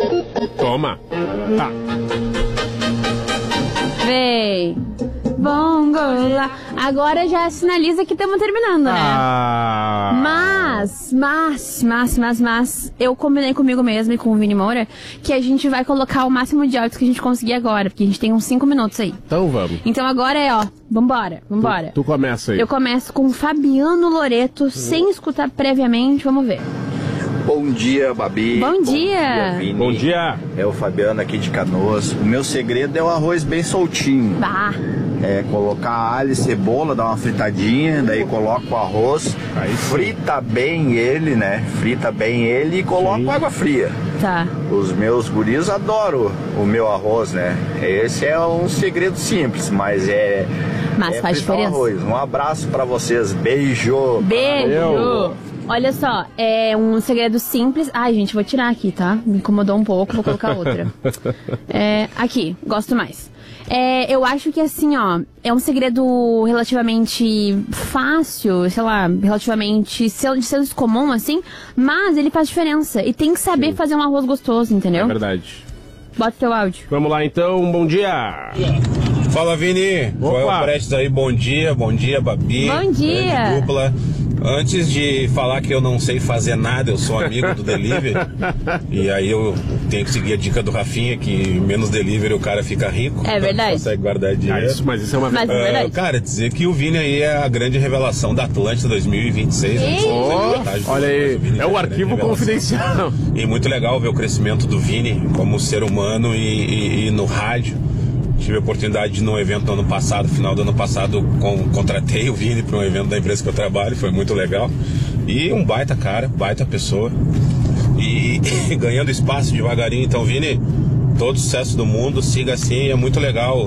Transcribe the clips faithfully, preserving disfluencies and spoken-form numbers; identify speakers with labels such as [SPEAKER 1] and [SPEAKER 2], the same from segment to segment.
[SPEAKER 1] Toma. Tá.
[SPEAKER 2] Vem. Bongola. Agora já sinaliza que estamos terminando, né?
[SPEAKER 1] Ah.
[SPEAKER 2] Mas, mas, mas, mas, mas, eu combinei comigo mesmo e com o Vini Moura que a gente vai colocar o máximo de áudios que a gente conseguir agora, porque a gente tem uns cinco minutos aí.
[SPEAKER 1] Então vamos.
[SPEAKER 2] Então agora é, ó, vambora, vambora.
[SPEAKER 1] Tu, tu começa aí.
[SPEAKER 2] Eu começo com Fabiano Loreto, sem escutar previamente, vamos ver.
[SPEAKER 3] Bom dia, Babi.
[SPEAKER 2] Bom dia.
[SPEAKER 3] Bom dia, Vini.
[SPEAKER 1] Bom dia.
[SPEAKER 3] É o Fabiano aqui de Canoas. O meu segredo é o arroz bem soltinho.
[SPEAKER 2] Bah.
[SPEAKER 3] É colocar alho e cebola, dar uma fritadinha, daí coloca o arroz,
[SPEAKER 1] Aí sim.
[SPEAKER 3] frita bem ele, né? Frita bem ele e coloca
[SPEAKER 1] Sim.
[SPEAKER 3] água fria.
[SPEAKER 2] Tá.
[SPEAKER 3] Os meus guris adoram o meu arroz, né? Esse é um segredo simples, mas é...
[SPEAKER 2] Mas
[SPEAKER 3] é
[SPEAKER 2] faz
[SPEAKER 3] fritar o
[SPEAKER 2] diferença.
[SPEAKER 3] arroz. Um abraço pra vocês. Beijo.
[SPEAKER 2] Beijo!
[SPEAKER 1] Valeu.
[SPEAKER 2] Olha só, é um segredo simples. Ai, gente, vou tirar aqui, tá? Me incomodou um pouco, vou colocar outra. É, aqui, gosto mais. É, eu acho que assim, ó, é um segredo relativamente fácil, sei lá, relativamente de senso comum, assim, mas ele faz diferença. E tem que saber
[SPEAKER 1] Sim.
[SPEAKER 2] fazer um arroz gostoso, entendeu?
[SPEAKER 1] É verdade.
[SPEAKER 2] Bota o teu áudio.
[SPEAKER 1] Vamos lá então, bom dia.
[SPEAKER 4] Fala, Vini. Joel Prestes aí, bom dia, bom dia, Babi.
[SPEAKER 2] Bom dia.
[SPEAKER 4] Grande dupla. Antes de falar que eu não sei fazer nada, eu sou amigo do delivery. E aí eu tenho que seguir a dica do Rafinha, que menos delivery o cara fica rico.
[SPEAKER 2] É verdade.
[SPEAKER 4] Consegue guardar dinheiro.
[SPEAKER 1] Ah, isso, mas isso é uma
[SPEAKER 2] Mas é
[SPEAKER 4] Ah,
[SPEAKER 2] verdade.
[SPEAKER 4] cara, dizer que o Vini aí é a grande revelação da Atlântida dois mil e vinte e seis. né?
[SPEAKER 2] Ei!
[SPEAKER 1] Oh, olha aí, é o arquivo confidencial.
[SPEAKER 4] E muito legal ver o crescimento do Vini como ser humano e, e- e no rádio. Tive a oportunidade de ir num evento no ano passado, final do ano passado, com, contratei o Vini para um evento da empresa que eu trabalho, foi muito legal. E um baita cara, baita pessoa. E, e ganhando espaço devagarinho. Então, Vini, todo sucesso do mundo, siga assim, é muito legal.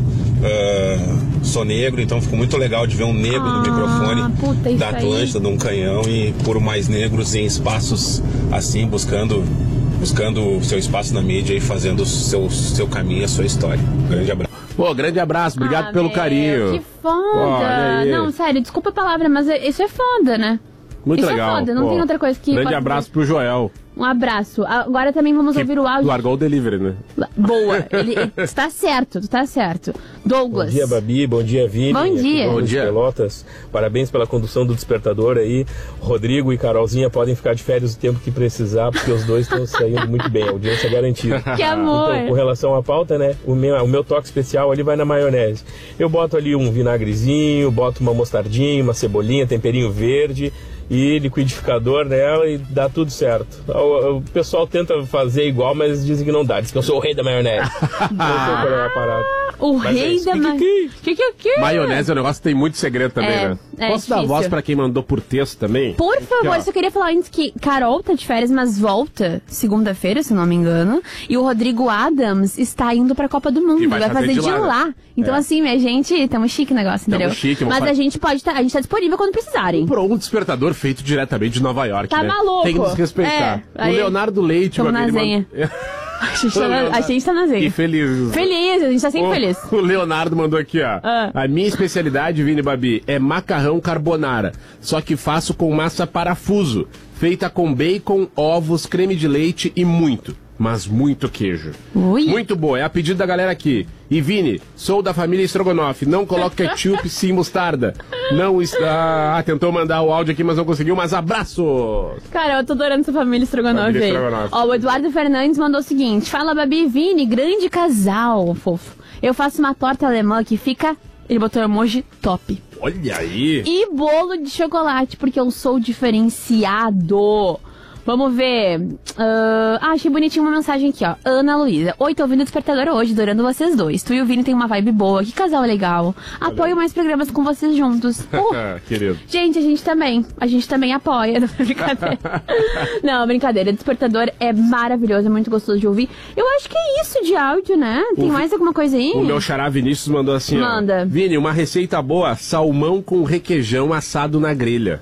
[SPEAKER 4] Uh, sou negro, então ficou muito legal de ver um negro
[SPEAKER 2] Ah,
[SPEAKER 4] no microfone
[SPEAKER 2] puta, isso
[SPEAKER 4] da Atlântida, de um canhão, e por mais negros em espaços assim, buscando buscando seu espaço na mídia e fazendo o seu, seu caminho, a sua história. Grande abraço.
[SPEAKER 1] Pô, grande abraço, obrigado
[SPEAKER 2] Ah,
[SPEAKER 1] pelo
[SPEAKER 2] meu,
[SPEAKER 1] carinho.
[SPEAKER 2] Que foda!
[SPEAKER 1] Olha aí.
[SPEAKER 2] Não, sério, desculpa a palavra, mas isso é foda, né?
[SPEAKER 1] Muito
[SPEAKER 2] isso
[SPEAKER 1] legal.
[SPEAKER 2] é foda, não
[SPEAKER 1] Pô,
[SPEAKER 2] tem outra coisa que...
[SPEAKER 1] Grande
[SPEAKER 2] pode
[SPEAKER 1] abraço
[SPEAKER 2] dizer.
[SPEAKER 1] pro Joel.
[SPEAKER 2] Um abraço. Agora também vamos
[SPEAKER 1] Que
[SPEAKER 2] ouvir o áudio.
[SPEAKER 1] largou o delivery, né?
[SPEAKER 2] Boa, ele, ele está certo, tu tá certo. Douglas.
[SPEAKER 5] Bom dia, Babi. Bom dia, Vini.
[SPEAKER 2] Bom
[SPEAKER 5] Aqui
[SPEAKER 2] dia.
[SPEAKER 5] Douglas
[SPEAKER 1] Bom
[SPEAKER 5] de
[SPEAKER 1] dia.
[SPEAKER 5] Pelotas. Parabéns pela condução do Despertador aí. Rodrigo e Carolzinha podem ficar de férias o tempo que precisar, porque os dois estão saindo muito bem. A audiência é garantida.
[SPEAKER 2] Que amor.
[SPEAKER 5] Então, com relação à pauta, né? O meu, o meu toque especial ali vai na maionese. Eu boto ali um vinagrezinho, boto uma mostardinha, uma cebolinha, temperinho verde e liquidificador nela e dá tudo certo. O, o pessoal tenta fazer igual, mas dizem que não dá. Diz que eu sou o rei da maionese. Não sei qual é a parada.
[SPEAKER 2] O
[SPEAKER 5] Mas é
[SPEAKER 2] rei
[SPEAKER 5] isso.
[SPEAKER 2] da maionese. Que que que?
[SPEAKER 1] Maionese é um negócio que tem muito segredo também,
[SPEAKER 2] É,
[SPEAKER 1] né?
[SPEAKER 2] é
[SPEAKER 1] Posso dar
[SPEAKER 2] difícil.
[SPEAKER 1] voz pra quem mandou por texto também?
[SPEAKER 2] Por favor,
[SPEAKER 1] Aqui, ó.
[SPEAKER 2] só queria falar antes que Carol tá de férias, mas volta segunda-feira, se não me engano. E o Rodrigo Adams está indo pra Copa do Mundo.
[SPEAKER 1] E vai
[SPEAKER 2] vai
[SPEAKER 1] fazer
[SPEAKER 2] fazer
[SPEAKER 1] de
[SPEAKER 2] de
[SPEAKER 1] lá,
[SPEAKER 2] lá.
[SPEAKER 1] né?
[SPEAKER 2] Então,
[SPEAKER 1] É.
[SPEAKER 2] assim, minha gente, tamo chique o negócio,
[SPEAKER 1] Tamo
[SPEAKER 2] entendeu?
[SPEAKER 1] chique, vamos
[SPEAKER 2] mas a
[SPEAKER 1] fazer-
[SPEAKER 2] gente pode tá, a gente tá disponível quando precisarem.
[SPEAKER 1] Por um despertador feito diretamente de Nova York,
[SPEAKER 2] Tá
[SPEAKER 1] né?
[SPEAKER 2] maluco?
[SPEAKER 1] Tem que nos respeitar.
[SPEAKER 2] É, aí-
[SPEAKER 1] O Leonardo Leite...
[SPEAKER 2] Tamo
[SPEAKER 1] meu
[SPEAKER 2] na
[SPEAKER 1] amigo,
[SPEAKER 2] zenha.
[SPEAKER 1] ele
[SPEAKER 2] A gente tá na, a gente tá na
[SPEAKER 1] manda- E
[SPEAKER 2] zenha.
[SPEAKER 1] feliz.
[SPEAKER 2] Feliz, a gente tá sempre
[SPEAKER 1] o,
[SPEAKER 2] feliz.
[SPEAKER 1] O Leonardo mandou aqui, ó.
[SPEAKER 2] Ah.
[SPEAKER 1] A minha especialidade, Vini Babi, é macarrão carbonara. Só que faço com massa parafuso. Feita com bacon, ovos, creme de leite e muito, mas muito queijo.
[SPEAKER 2] Ui.
[SPEAKER 1] Muito boa, é a pedido da galera aqui. E Vini, sou da família Strogonoff. Não coloque ketchup, sim mostarda. Não está... Ah, tentou mandar o áudio aqui, mas não conseguiu. Mas abraço!
[SPEAKER 2] Cara, eu tô adorando essa família Strogonoff
[SPEAKER 1] Família
[SPEAKER 2] aí.
[SPEAKER 1] Strogonoff.
[SPEAKER 2] Ó, o Eduardo Fernandes mandou o seguinte: fala, Babi e Vini, grande casal, fofo. Eu faço uma torta alemã que fica... Ele botou emoji top.
[SPEAKER 1] Olha aí!
[SPEAKER 2] E bolo de chocolate, porque eu sou diferenciado. Vamos ver. Ah, ah, achei bonitinho uma mensagem aqui, ó. Ana Luísa. Oi, tô ouvindo o Despertador hoje, adorando vocês dois. Tu e o Vini tem uma vibe boa. Que casal legal. Apoio mais programas com vocês juntos. Uh,
[SPEAKER 1] Querido.
[SPEAKER 2] gente, a gente também. A gente também apoia. Não, brincadeira. Não, brincadeira. Despertador é maravilhoso, é muito gostoso de ouvir. Eu acho que é isso de áudio, né? Tem
[SPEAKER 1] O
[SPEAKER 2] mais alguma coisa aí?
[SPEAKER 1] O meu xará Vinícius mandou assim,
[SPEAKER 2] Manda.
[SPEAKER 1] ó. Vini, uma receita boa, salmão com requeijão assado na grelha.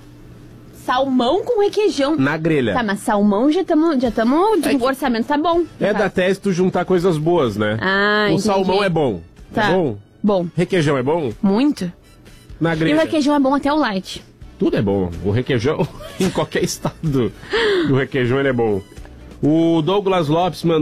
[SPEAKER 2] Salmão com requeijão.
[SPEAKER 1] Na grelha.
[SPEAKER 2] Tá, mas salmão já estamos. Já tamo, o orçamento tá bom.
[SPEAKER 1] É da tese tu juntar coisas boas, né?
[SPEAKER 2] Ah,
[SPEAKER 1] O
[SPEAKER 2] entendi.
[SPEAKER 1] salmão é bom.
[SPEAKER 2] Tá.
[SPEAKER 1] É bom?
[SPEAKER 2] Bom.
[SPEAKER 1] Requeijão é bom?
[SPEAKER 2] Muito.
[SPEAKER 1] Na
[SPEAKER 2] E
[SPEAKER 1] grelha.
[SPEAKER 2] o requeijão é bom até o light.
[SPEAKER 1] Tudo é bom. O requeijão, em qualquer estado, o requeijão ele é bom. O Douglas Lopes mandou